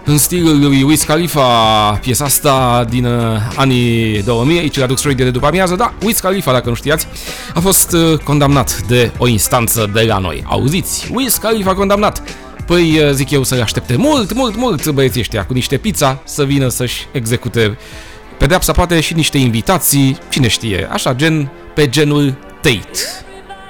În stilul lui Wiz Khalifa, piesa asta din anii 2000, aici la Dux Radio de după amiază, da, Wiz Khalifa, dacă nu știați, a fost condamnat de o instanță de la noi. Auziți? Wiz Khalifa condamnat. Păi zic eu să-l aștepte mult băieții ăștia cu niște pizza să vină să-și execute pedeapsa, poate și niște invitații, cine știe, așa, pe genul Tate.